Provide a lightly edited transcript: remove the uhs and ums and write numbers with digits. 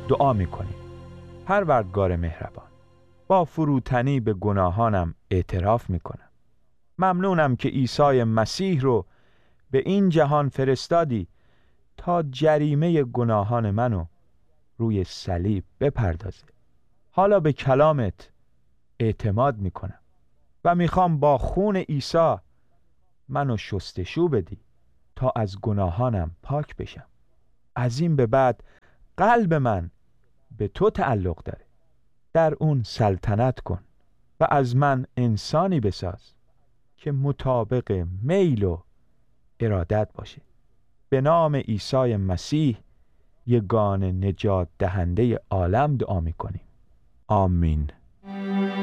دعا میکنیم. پروردگار مهربان، با فروتنی به گناهانم اعتراف میکنم. ممنونم که عیسی مسیح رو به این جهان فرستادی تا جریمه گناهان منو روی صلیب بپردازه. حالا به کلامت اعتماد میکنم و میخوام با خون عیسی منو شستشو بدی تا از گناهانم پاک بشم. از این به بعد قلب من به تو تعلق داره. در اون سلطنت کن و از من انسانی بساز که مطابق میل و ارادت باشه. به نام عیسی مسیح یگانه نجات دهنده عالم دعا میکنیم. آمین.